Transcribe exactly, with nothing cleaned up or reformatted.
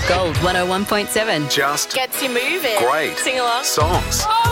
Gold one oh one point seven. Just Gets you moving. great Sing along. songs.